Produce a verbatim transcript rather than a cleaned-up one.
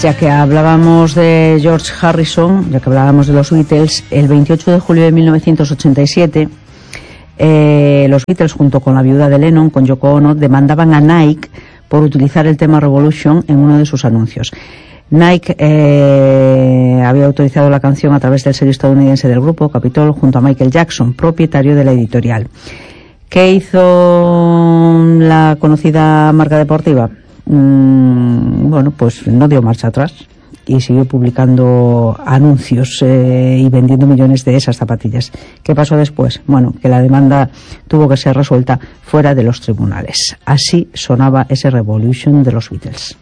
Ya que hablábamos de George Harrison, ya que hablábamos de los Beatles, el veintiocho de julio de mil novecientos ochenta y siete, eh, los Beatles, junto con la viuda de Lennon, con Yoko Ono, demandaban a Nike por utilizar el tema Revolution en uno de sus anuncios. Nike eh, había autorizado la canción a través del sello estadounidense del grupo, Capitol, junto a Michael Jackson, propietario de la editorial. ¿Qué hizo la conocida marca deportiva? Mm, bueno, pues no dio marcha atrás y siguió publicando anuncios eh, y vendiendo millones de esas zapatillas. ¿Qué pasó después? Bueno, que la demanda tuvo que ser resuelta fuera de los tribunales. Así sonaba ese Revolution de los Beatles.